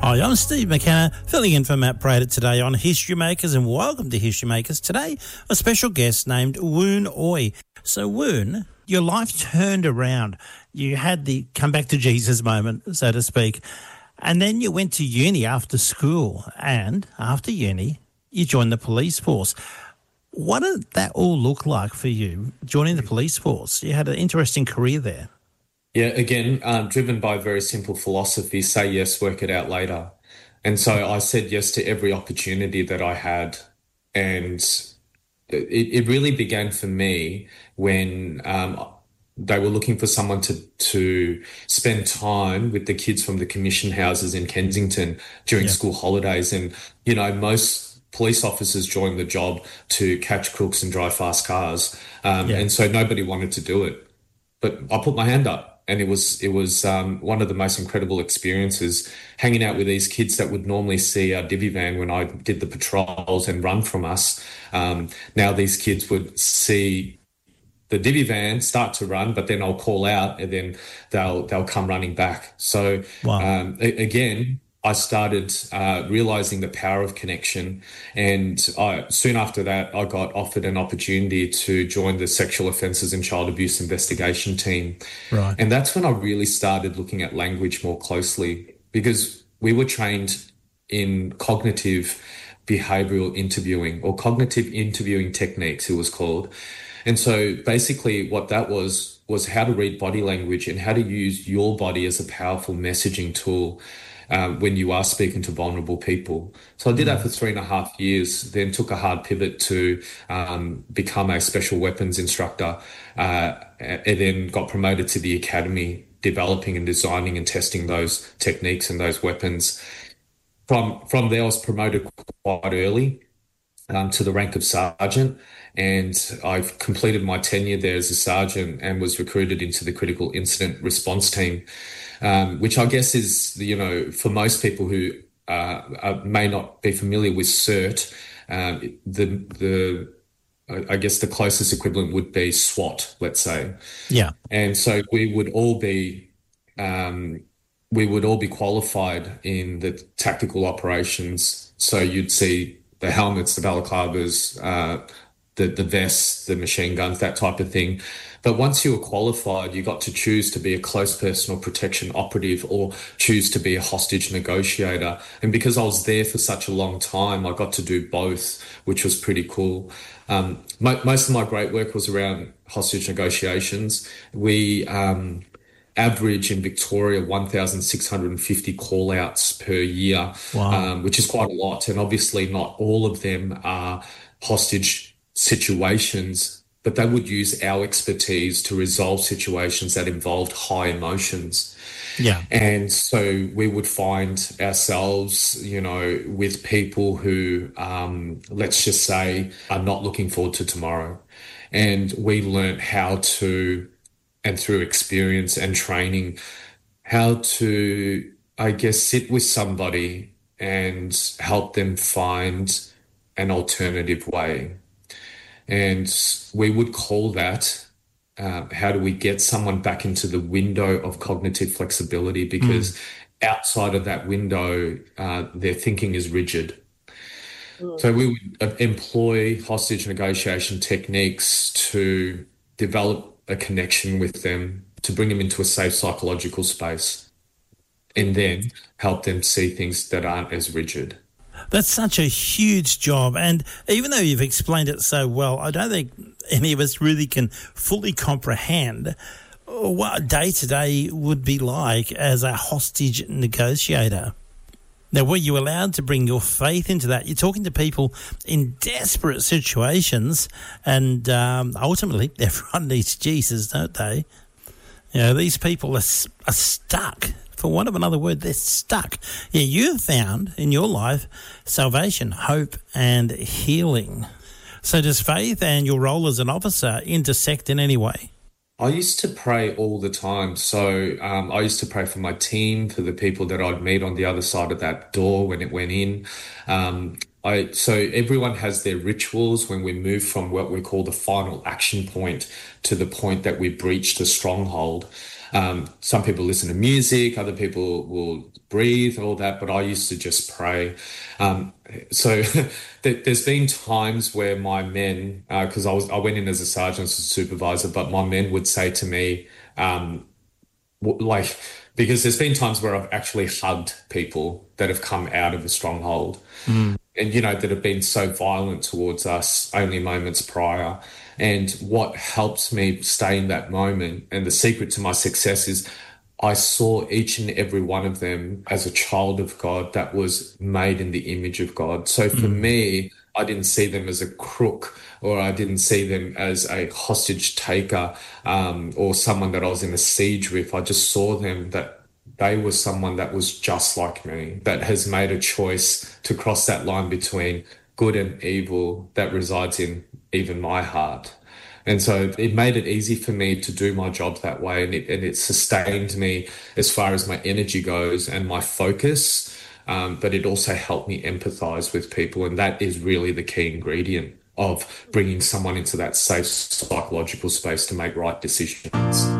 Hi, I'm Steve McKenna, filling in for Matt Prater today on History Makers, and welcome to History Makers. Today, a special guest named Woon Ooi. So, Woon, your life turned around. You had the come back to Jesus moment, so to speak, and then you went to uni after school, and after uni, you joined the police force. What did that all look like for you, joining the police force? You had an interesting career there. Yeah, again, driven by a very simple philosophy, say yes, work it out later. And so I said yes to every opportunity that I had. And it really began for me when they were looking for someone to spend time with the kids from the commission houses in Kensington during school holidays. And, you know, most police officers join the job to catch crooks and drive fast cars. And so nobody wanted to do it. But I put my hand up. And it was one of the most incredible experiences, hanging out with these kids that would normally see our divvy van when I did the patrols and run from us. Now these kids would see the divvy van start to run, but then I'll call out and then they'll come running back. So again, I started realizing the power of connection, and soon after that, I got offered an opportunity to join the Sexual Offences and Child Abuse Investigation Team. Right. And that's when I really started looking at language more closely, because we were trained in cognitive behavioral interviewing, or cognitive interviewing techniques, it was called. And so basically what that was how to read body language and how to use your body as a powerful messaging tool when you are speaking to vulnerable people. So I did that for 3.5 years, then took a hard pivot to become a special weapons instructor, and then got promoted to the academy, developing and designing and testing those techniques and those weapons. From there, I was promoted quite early to the rank of sergeant, and I've completed my tenure there as a sergeant and was recruited into the critical incident response team, which I guess is, you know, for most people who may not be familiar with CERT, I guess the closest equivalent would be SWAT, let's say. Yeah. And so we would all be qualified in the tactical operations. So you'd see the helmets, the balaclavas, the vests, the machine guns, that type of thing. But once you were qualified, you got to choose to be a close personal protection operative or choose to be a hostage negotiator. And because I was there for such a long time, I got to do both, which was pretty cool. Most of my great work was around hostage negotiations. We average in Victoria 1,650 call-outs per year, which is quite a lot. And obviously not all of them are hostage situations, but they would use our expertise to resolve situations that involved high emotions. Yeah. And so we would find ourselves, you know, with people who, let's just say, are not looking forward to tomorrow. And we learned how to, and through experience and training, how to, I guess, sit with somebody and help them find an alternative way. And we would call that, how do we get someone back into the window of cognitive flexibility? Because outside of that window, their thinking is rigid. So we would employ hostage negotiation techniques to develop a connection with them, to bring them into a safe psychological space, and then help them see things that aren't as rigid. That's such a huge job. And even though you've explained it so well, I don't think any of us really can fully comprehend what a day-to-day would be like as a hostage negotiator. Now, were you allowed to bring your faith into that? You're talking to people in desperate situations, and ultimately everyone needs Jesus, don't they? You know, these people are stuck. For want of another word, they're stuck. Yeah, you found in your life salvation, hope, and healing. So does faith and your role as an officer intersect in any way? I used to pray all the time. So I used to pray for my team, for the people that I'd meet on the other side of that door when it went in. So everyone has their rituals when we move from what we call the final action point to the point that we breach the stronghold. Some people listen to music, other people will breathe, all that, but I used to just pray. So there's been times where my men, because I went in as a sergeant, as a supervisor, but my men would say to me, like, because there's been times where I've actually hugged people that have come out of a stronghold Mm. and, that have been so violent towards us only moments prior. And what helps me stay in that moment and the secret to my success is I saw each and every one of them as a child of God that was made in the image of God. So for Mm. me, I didn't see them as a crook or I didn't see them as a hostage taker, or someone that I was in a siege with. I just saw them that they were someone that was just like me, that has made a choice to cross that line between good and evil that resides in even my heart. And so it made it easy for me to do my job that way. And it sustained me as far as my energy goes and my focus. But it also helped me empathize with people. And that is really the key ingredient of bringing someone into that safe psychological space to make right decisions.